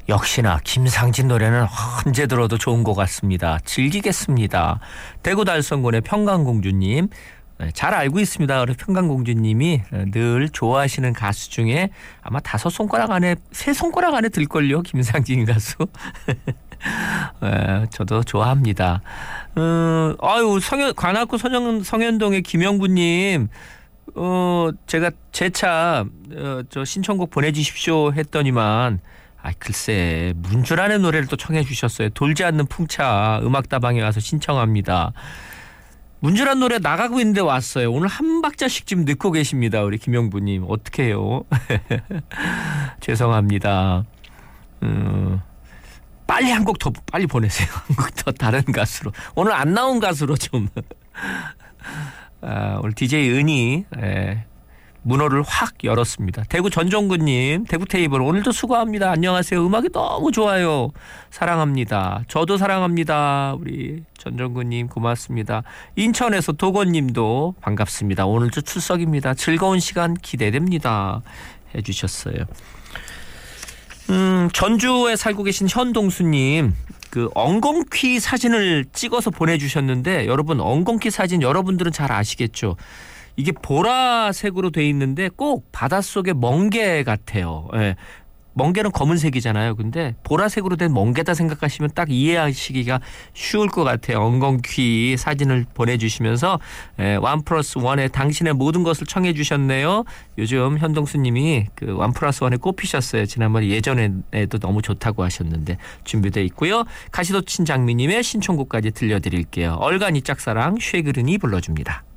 역시나 김상진 노래는 언제 들어도 좋은 것 같습니다. 즐기겠습니다. 대구 달성군의 평강공주님, 잘 알고 있습니다. 우리 평강공주님이 늘 좋아하시는 가수 중에 아마 5손가락 안에 3손가락 안에 들걸요. 김상진 가수. 저도 좋아합니다. 아유, 관악구 성현동의 김영구님, 제가 제 차 저 신청곡 보내주십시오 했더니만, 글쎄 문주란의 노래를 또 청해 주셨어요. 돌지 않는 풍차 음악다방에 가서 신청합니다. 문주란 노래 나가고 있는데 왔어요. 오늘 한 박자씩 지금 넣고 계십니다. 우리 김영부님 어떡해요. 죄송합니다. 빨리 한 곡 더 빨리 보내세요. 한 곡 더 다른 가수로. 오늘 안 나온 가수로 좀. 오늘 DJ 은희 문호를 확 열었습니다. 대구 전종근님, 대구 테이블 오늘도 수고합니다. 안녕하세요. 음악이 너무 좋아요. 사랑합니다. 저도 사랑합니다. 우리 전종근님 고맙습니다. 인천에서 도건님도 반갑습니다. 오늘도 출석입니다. 즐거운 시간 기대됩니다. 해주셨어요. 전주에 살고 계신 현동수님, 그 엉겅퀴 사진을 찍어서 보내주셨는데, 여러분 엉겅퀴 사진 여러분들은 잘 아시겠죠? 이게 보라색으로 돼 있는데 꼭 바닷속의 멍게 같아요. 예. 멍게는 검은색이잖아요. 근데 보라색으로 된 멍게다 생각하시면 딱 이해하시기가 쉬울 것 같아요. 엉겅퀴 사진을 보내주시면서 1+1에 당신의 모든 것을 청해 주셨네요. 요즘 현동수님이 그 1+1에 꼽히셨어요. 지난번에 예전에도 너무 좋다고 하셨는데 준비되어 있고요. 가시도친 장미님의 신청곡까지 들려드릴게요. 얼간 이 짝사랑 쉐그른이 불러줍니다.